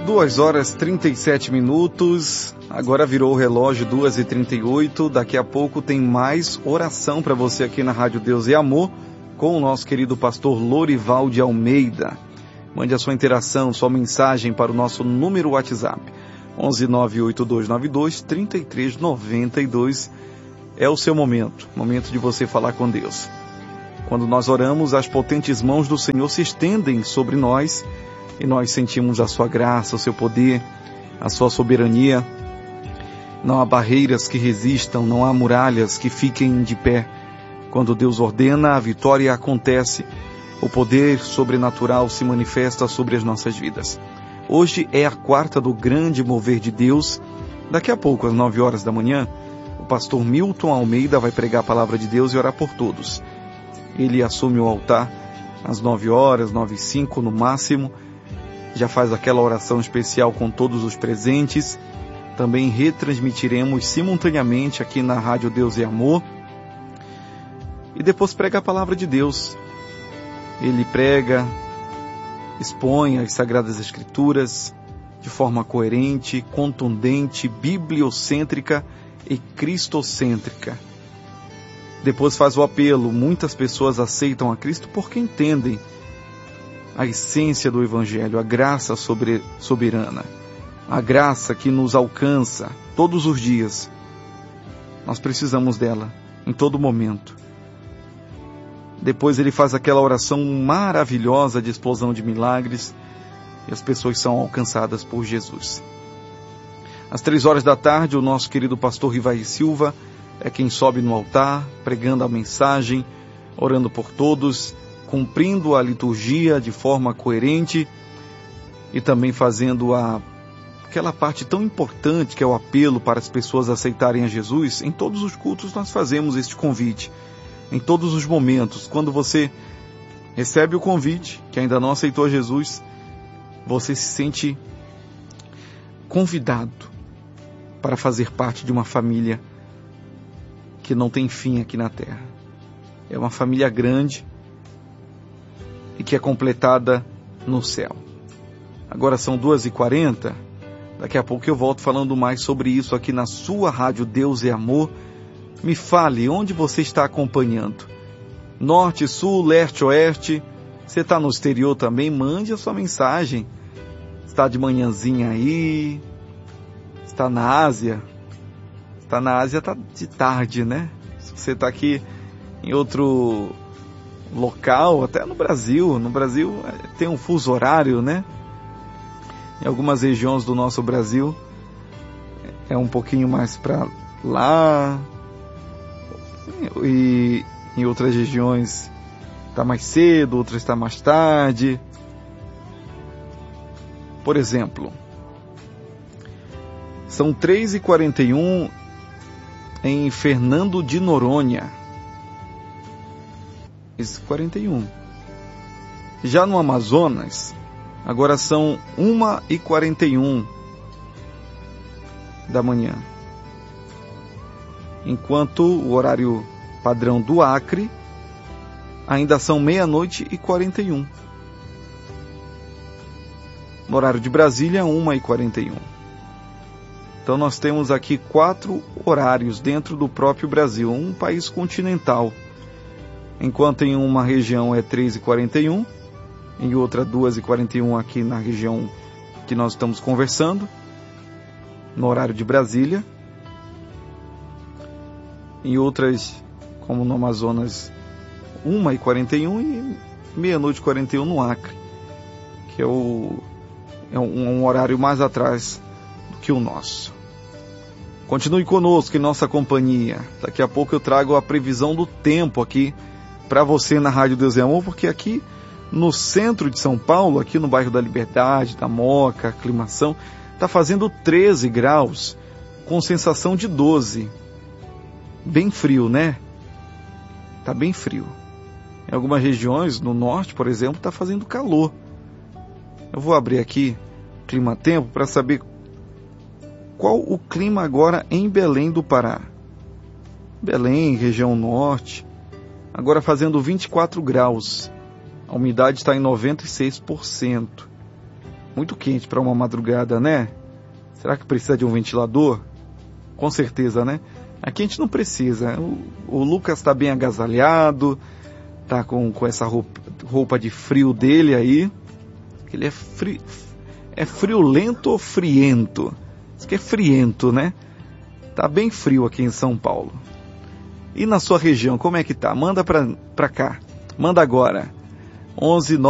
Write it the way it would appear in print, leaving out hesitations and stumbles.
2h37, agora virou o relógio 2h38, daqui a pouco tem mais oração para você aqui na Rádio Deus e Amor, com o nosso querido pastor Lorival de Almeida. Mande a sua interação, sua mensagem para o nosso número WhatsApp, 11982923392, é o seu momento de você falar com Deus. Quando nós oramos, as potentes mãos do Senhor se estendem sobre nós, e nós sentimos a sua graça, o seu poder, a sua soberania. Não há barreiras que resistam, não há muralhas que fiquem de pé. Quando Deus ordena, a vitória acontece. O poder sobrenatural se manifesta sobre as nossas vidas. Hoje é a quarta do grande mover de Deus. Daqui a pouco, às 9h da manhã, o pastor Milton Almeida vai pregar a palavra de Deus e orar por todos. Ele assume o altar às 9h, 9h05 no máximo. Já faz aquela oração especial com todos os presentes. Também retransmitiremos simultaneamente aqui na Rádio Deus e Amor. E depois prega a palavra de Deus. Ele prega, expõe as Sagradas Escrituras de forma coerente, contundente, bibliocêntrica e cristocêntrica. Depois faz o apelo. Muitas pessoas aceitam a Cristo porque entendem a essência do Evangelho, a graça soberana, a graça que nos alcança todos os dias. Nós precisamos dela em todo momento. Depois ele faz aquela oração maravilhosa de explosão de milagres e as pessoas são alcançadas por Jesus. Às 3h, o nosso querido pastor Rivaí Silva é quem sobe no altar, pregando a mensagem, orando por todos, cumprindo a liturgia de forma coerente e também fazendo aquela parte tão importante que é o apelo para as pessoas aceitarem a Jesus. Em todos os cultos nós fazemos este convite, em todos os momentos. Quando você recebe o convite, que ainda não aceitou Jesus, você se sente convidado para fazer parte de uma família que não tem fim aqui na terra. É uma família grande e que é completada no céu. Agora são 2h40, daqui a pouco eu volto falando mais sobre isso aqui na sua Rádio Deus e Amor. Me fale onde você está acompanhando. Norte, Sul, Leste, Oeste. Você está no exterior também? Mande a sua mensagem. Está de manhãzinha aí? Está na Ásia? Está na Ásia, está de tarde, né? Se você está aqui em outro local, até no Brasil tem um fuso horário, né? Em algumas regiões do nosso Brasil é um pouquinho mais para lá, e em outras regiões está mais cedo, outras está mais tarde. Por exemplo, são 3h41 em Fernando de Noronha. 41. Já no Amazonas, agora são 1h41 da manhã. Enquanto o horário padrão do Acre ainda são 00h41. No horário de Brasília, 1h41. Então nós temos aqui 4 horários dentro do próprio Brasil, um país continental. Enquanto em uma região é 3h41, em outra 2h41 aqui na região que nós estamos conversando, no horário de Brasília. Em outras, como no Amazonas, 1h41 e 00h41 no Acre, que é um horário mais atrás do que o nosso. Continue conosco em nossa companhia. Daqui a pouco eu trago a previsão do tempo aqui para você na Rádio Deus e Amor, porque aqui no centro de São Paulo, aqui no bairro da Liberdade, da Moca, Aclimação, está fazendo 13 graus, com sensação de 12. Bem frio, né? Está bem frio. Em algumas regiões, no norte, por exemplo, está fazendo calor. Eu vou abrir aqui o clima-tempo para saber qual o clima agora em Belém do Pará. Belém, região norte, agora fazendo 24 graus. A umidade está em 96%. Muito quente para uma madrugada, né? Será que precisa de um ventilador? Com certeza, né? Aqui a gente não precisa. O Lucas está bem agasalhado, tá com essa roupa de frio dele aí. Ele é friolento ou friento? Diz que é friento, né? Tá bem frio aqui em São Paulo. E na sua região, como é que tá? Manda pra cá. Manda agora. 11